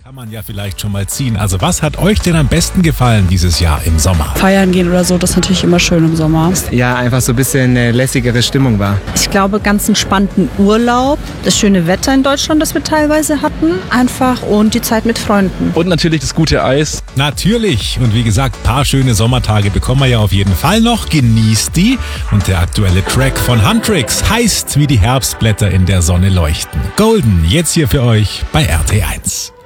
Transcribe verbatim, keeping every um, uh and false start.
Kann man ja vielleicht schon mal ziehen. Also was hat euch denn am besten gefallen dieses Jahr im Sommer? Feiern gehen oder so, das ist natürlich immer schön im Sommer. Ja, einfach so ein bisschen eine lässigere Stimmung war. Ich glaube, ganz entspannten Urlaub, das schöne Wetter in Deutschland, das wir teilweise hatten, einfach und die Zeit mit Freunden. Und natürlich das gute Eis. Natürlich. Und wie gesagt, paar schöne Sommertage bekommen wir ja auf jeden Fall noch. Genießt die. Und der aktuelle Track von Huntrix heißt, wie die Herbstblätter in der Sonne leuchten. Golden, jetzt hier für euch bei R T eins.